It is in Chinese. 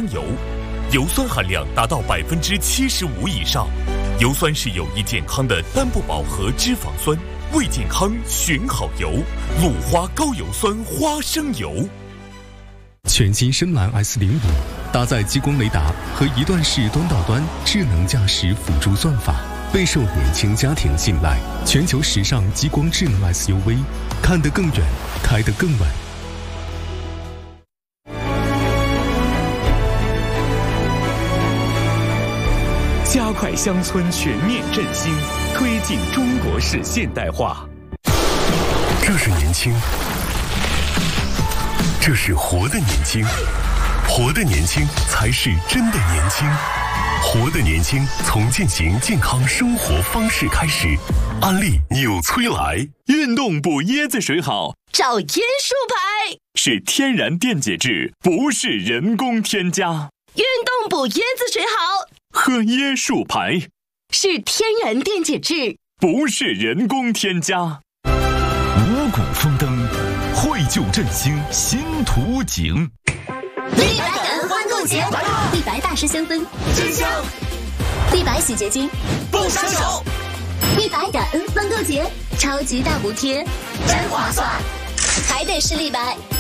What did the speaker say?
油，油酸含量达到75%以上。油酸是有益健康的单不饱和脂肪酸，为健康选好油，鲁花高油酸花生油。 全新深蓝 S05 搭载激光雷达和一段式端到端智能驾驶辅助算法，备受年轻家庭信赖。全球时尚激光智能 SUV， 看得更远，开得更稳。 加快乡村全面振兴，推进中国式现代化。 这是年轻，这是活的年轻，活的年轻才是真的年轻。活的年轻从践行健康生活方式开始。安利纽崔莱运动补椰子水好， 找椰树牌， 是天然电解质，不是人工添加。 运动补椰子水好， 喝椰树牌， 是天然电解质， 不是人工添加。 五谷丰登，绘就振兴新图景。 立白感恩欢购节，立白大师香氛真香，立白洗洁精不伤手， 立白感恩欢购节，超级大补贴， 真划算， 还得是立白。